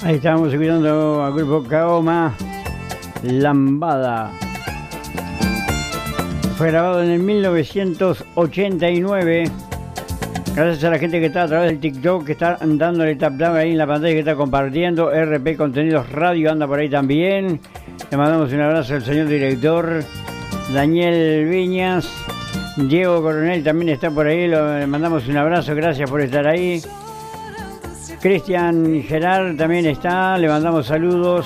Ahí estamos escuchando al grupo Kaoma, Lambada. Fue grabado en el 1989. Gracias a la gente que está a través del TikTok, que está dándole tap ahí en la pantalla, que está compartiendo. RP Contenidos Radio anda por ahí también. Le mandamos un abrazo al señor director Daniel Viñas. Diego Coronel también está por ahí. Le mandamos un abrazo, gracias por estar ahí. Cristian Gerard también está, le mandamos saludos.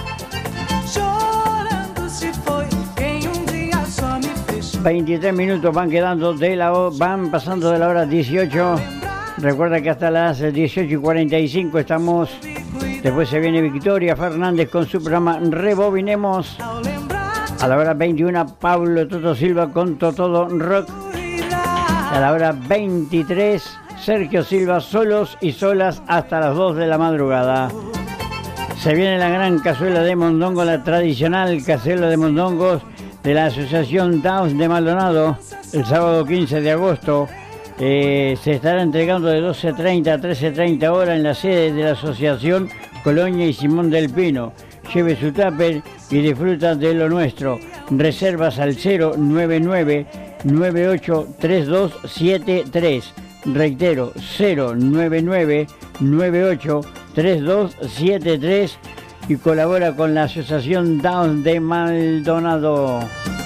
23 minutos van quedando van pasando de la hora 18. Recuerda que hasta las 18:45 estamos. Después se viene Victoria Fernández con su programa Rebobinemos. A la hora 21 Pablo Toto Silva con Totodo Rock. A la hora 23 Sergio Silva, solos y solas hasta las 2 de la madrugada. Se viene la gran cazuela de mondongo, la tradicional cazuela de mondongos de la Asociación Downs de Maldonado, el sábado 15 de agosto. Se estará entregando de 12:30 a 13:30 horas en la sede de la Asociación Colonia y Simón del Pino. Lleve su tupper y disfruta de lo nuestro. Reservas al 099-983273. Reitero, 099-983273 y colabora con la Asociación Downs de Maldonado.